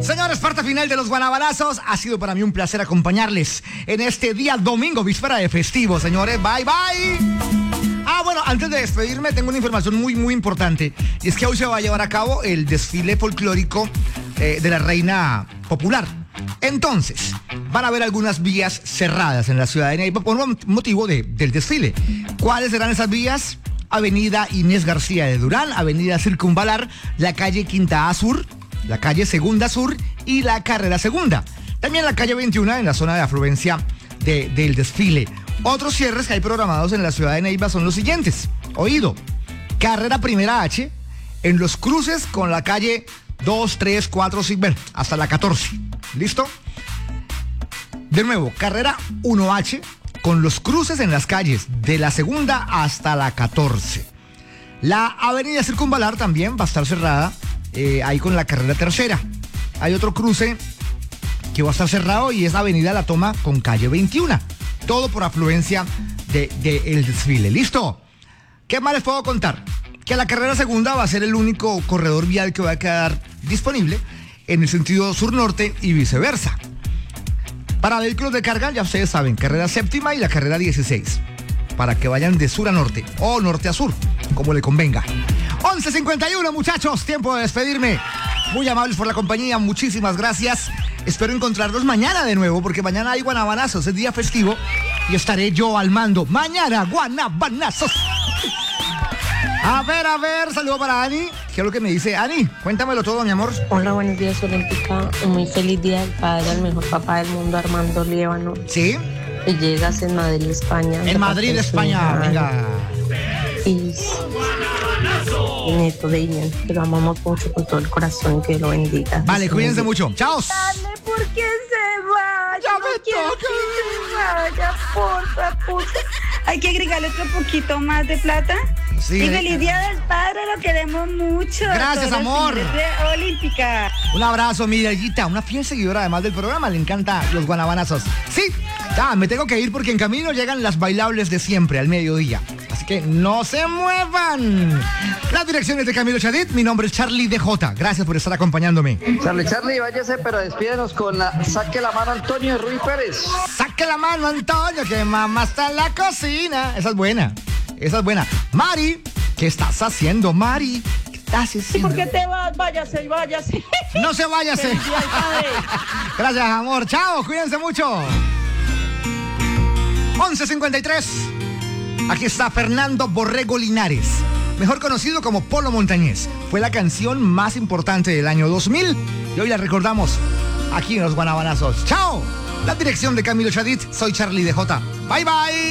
Señores, parte final de los Guanabanazos. Ha sido para mí un placer acompañarles en este día domingo, víspera de festivo, señores. Bye, bye. Bueno, antes de despedirme tengo una información muy importante. Y es que hoy se va a llevar a cabo el desfile folclórico de la Reina Popular. Entonces, van a haber algunas vías cerradas en la ciudad de Neiva por motivo del desfile. ¿Cuáles serán esas vías? Avenida Inés García de Durán, Avenida Circunvalar, la calle Quinta A Sur, la calle Segunda Sur y la Carrera Segunda. También la calle 21 en la zona de afluencia del desfile. Otros cierres que hay programados en la ciudad de Neiva son los siguientes. Oído, Carrera Primera H en los cruces con la calle 2, 3, 4, 5, bueno, hasta la 14. ¿Listo? De nuevo, Carrera 1H con los cruces en las calles de la Segunda hasta la 14. La Avenida Circunvalar también va a estar cerrada ahí con la Carrera Tercera. Hay otro cruce que va a estar cerrado y es Avenida La Toma con calle 21. Todo por afluencia del desfile. ¿Listo? ¿Qué más les puedo contar? Que la Carrera Segunda va a ser el único corredor vial que va a quedar disponible en el sentido sur-norte y viceversa. Para vehículos de carga, ya ustedes saben, Carrera Séptima y la Carrera 16. Para que vayan de sur a norte o norte a sur, como le convenga. 11:51, muchachos, tiempo de despedirme. Muy amables por la compañía, muchísimas gracias. Espero encontrarlos mañana de nuevo, porque mañana hay Guanabanazos, es día festivo y estaré yo al mando. Mañana, Guanabanazos. A ver, saludo para Ani. ¿Qué es lo que me dice Ani? Cuéntamelo todo, mi amor. Hola, buenos días, Olímpica. Un muy feliz día del padre al mejor papá del mundo, Armando Líbano. ¿Sí? Y llegas en Madrid, España. En Madrid, España, venga. Y nieto de Iñan, que lo amamos mucho con todo el corazón, que lo bendiga. Vale, cuídense mucho. ¡Chao! Dale, porque se va. Ya Yo me no quiero toca. que se vaya, porfa, puta. Hay que agregarle otro poquito más de plata. Sí. Y feliz día del padre, lo queremos mucho. Gracias, Todos amor. de Olímpica. Un abrazo, mi Dayita, una fiel seguidora además del programa, le encanta los Guanabanazos. Sí, ya, me tengo que ir porque en camino llegan las bailables de siempre al mediodía. Así que no se muevan. Las direcciones de Camilo Chadid, mi nombre es Charlie DJ. Gracias por estar acompañándome. Charlie, váyase, pero despídenos con la Saque la Mano Antonio Ruiz Pérez. Saque la mano, Antonio, que mamá está en la cocina. Esa es buena. Mari, ¿qué estás haciendo, Mari? ¿Qué estás haciendo? ¿Y por qué te vas? Váyase. No se váyase. Feliz día del padre. Gracias, amor. Chao, cuídense mucho. 11:53. Aquí está Fernando Borrego Linares, mejor conocido como Polo Montañés. Fue la canción más importante del año 2000 y hoy la recordamos aquí en los Guanabanazos. ¡Chao! La dirección de Camilo Chadid, soy Charlie DJ. Bye, bye.